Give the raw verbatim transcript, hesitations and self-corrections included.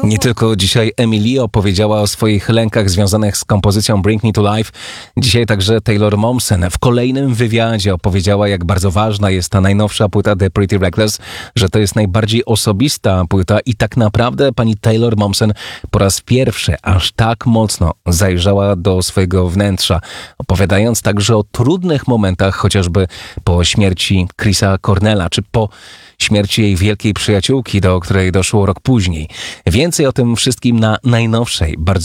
Nie tylko dzisiaj Emily opowiedziała o swoich lękach związanych z kompozycją Bring Me to Life. Dzisiaj także Taylor Momsen w kolejnym wywiadzie opowiedziała, jak bardzo ważna jest ta najnowsza płyta The Pretty Reckless, że to jest najbardziej osobista płyta i tak naprawdę pani Taylor Momsen po raz pierwszy aż tak mocno zajrzała do swojego wnętrza, opowiadając także o trudnych momentach, chociażby po śmierci Chrisa Cornella, czy po śmierci jej wielkiej przyjaciółki, do której doszło rok później. Więcej o tym wszystkim na najnowszej, bardzo